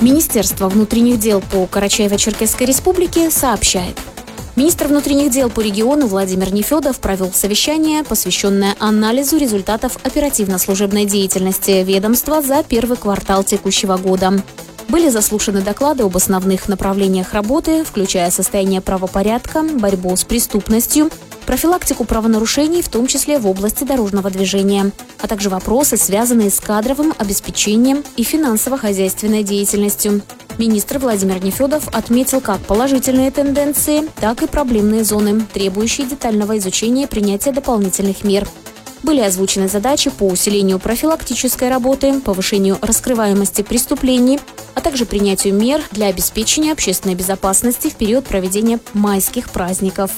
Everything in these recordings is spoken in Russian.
Министерство внутренних дел по Карачаево-Черкесской республике сообщает. Министр внутренних дел по региону Владимир Нефедов провел совещание, посвященное анализу результатов оперативно-служебной деятельности ведомства за первый квартал текущего года. Были заслушаны доклады об основных направлениях работы, включая состояние правопорядка, борьбу с преступностью, профилактику правонарушений, в том числе в области дорожного движения, а также вопросы, связанные с кадровым обеспечением и финансово-хозяйственной деятельностью. Министр Владимир Нефедов отметил как положительные тенденции, так и проблемные зоны, требующие детального изучения и принятия дополнительных мер. Были озвучены задачи по усилению профилактической работы, повышению раскрываемости преступлений, а также принятию мер для обеспечения общественной безопасности в период проведения майских праздников.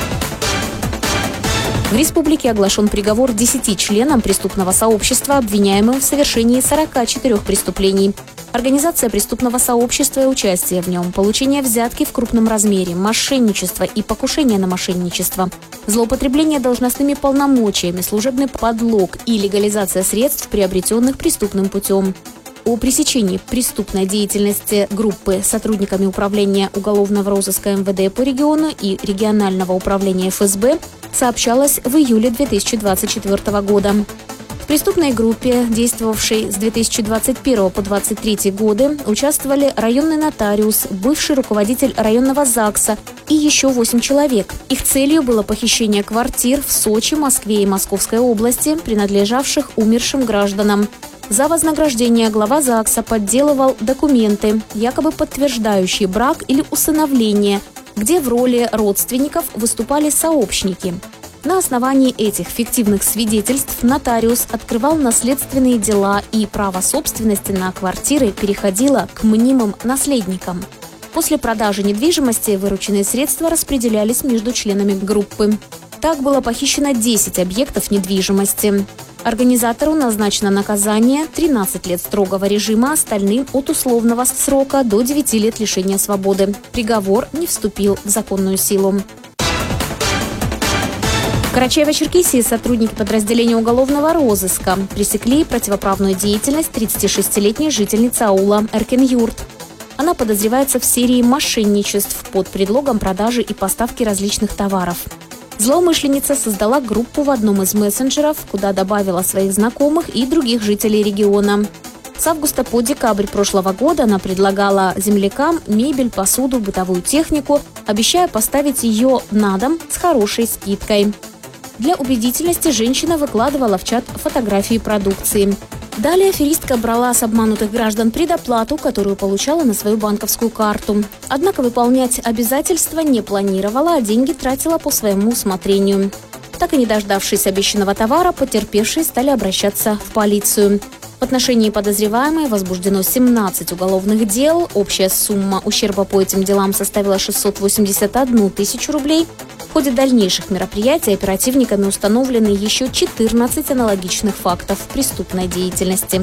В республике оглашен приговор 10 членам преступного сообщества, обвиняемым в совершении 44 преступлений. Организация преступного сообщества и участие в нем, получение взятки в крупном размере, мошенничество и покушение на мошенничество, злоупотребление должностными полномочиями, служебный подлог и легализация средств, приобретенных преступным путем. О пресечении преступной деятельности группы сотрудниками Управления уголовного розыска МВД по региону и регионального управления ФСБ сообщалось в июле 2024 года. В преступной группе, действовавшей с 2021 по 2023 годы, участвовали районный нотариус, бывший руководитель районного ЗАГСа и еще 8 человек. Их целью было похищение квартир в Сочи, Москве и Московской области, принадлежавших умершим гражданам. За вознаграждение глава ЗАГСа подделывал документы, якобы подтверждающие брак или усыновление, где в роли родственников выступали сообщники. На основании этих фиктивных свидетельств нотариус открывал наследственные дела, и право собственности на квартиры переходило к мнимым наследникам. После продажи недвижимости вырученные средства распределялись между членами группы. Так было похищено 10 объектов недвижимости. Организатору назначено наказание 13 лет строгого режима, остальным от условного срока до 9 лет лишения свободы. Приговор не вступил в законную силу. В Карачаево-Черкесии сотрудники подразделения уголовного розыска пресекли противоправную деятельность 36-летней жительницы аула Эркин-Юрт. Она подозревается в серии мошенничеств под предлогом продажи и поставки различных товаров. Злоумышленница создала группу в одном из мессенджеров, куда добавила своих знакомых и других жителей региона. С августа по декабрь прошлого года она предлагала землякам мебель, посуду, бытовую технику, обещая поставить ее на дом с хорошей скидкой. Для убедительности женщина выкладывала в чат фотографии продукции. Далее аферистка брала с обманутых граждан предоплату, которую получала на свою банковскую карту. Однако выполнять обязательства не планировала, а деньги тратила по своему усмотрению. Так и не дождавшись обещанного товара, потерпевшие стали обращаться в полицию. В отношении подозреваемой возбуждено 17 уголовных дел. Общая сумма ущерба по этим делам составила 681 тысячу рублей. В ходе дальнейших мероприятий оперативниками установлены еще 14 аналогичных фактов преступной деятельности.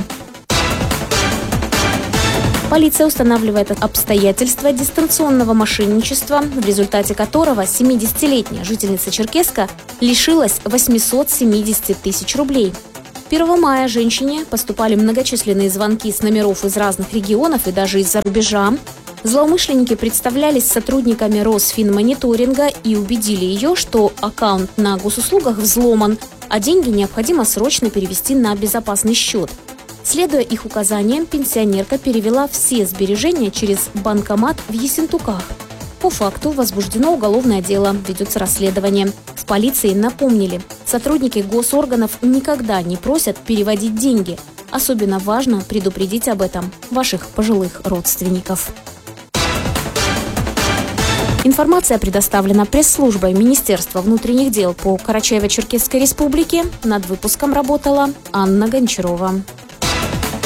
Полиция устанавливает обстоятельства дистанционного мошенничества, в результате которого 70-летняя жительница Черкеска лишилась 870 тысяч рублей. 1 мая женщине поступали многочисленные звонки с номеров из разных регионов и даже из-за рубежа. Злоумышленники представлялись сотрудниками Росфинмониторинга и убедили ее, что аккаунт на госуслугах взломан, а деньги необходимо срочно перевести на безопасный счет. Следуя их указаниям, пенсионерка перевела все сбережения через банкомат в Ессентуках. По факту возбуждено уголовное дело, ведется расследование. В полиции напомнили, сотрудники госорганов никогда не просят переводить деньги. Особенно важно предупредить об этом ваших пожилых родственников. Информация предоставлена пресс-службой Министерства внутренних дел по Карачаево-Черкесской республике. Над выпуском работала Анна Гончарова.